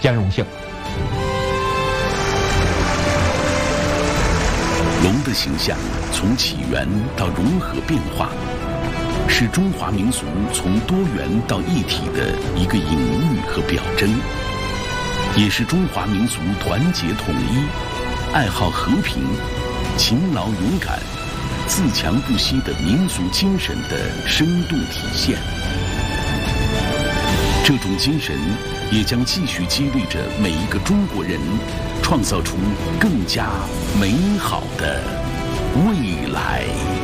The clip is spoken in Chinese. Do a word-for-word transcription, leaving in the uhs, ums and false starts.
兼容性。 龙的形象从起源到融合变化，是中华民族从多元到一体的一个隐喻和表征，也是中华民族团结统一、爱好和平、勤劳勇敢、自强不息的民族精神的生动体现。这种精神也将继续激励着每一个中国人，创造出更加美好的未来。